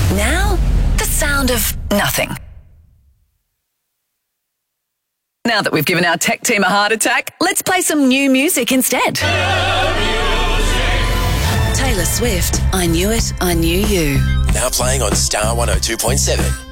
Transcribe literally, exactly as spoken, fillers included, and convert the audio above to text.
Now, the sound of nothing. Now that we've given our tech team a heart attack, let's play some new music instead. Taylor Swift, I Knew It, I Knew You. Now playing on Star one oh two point seven.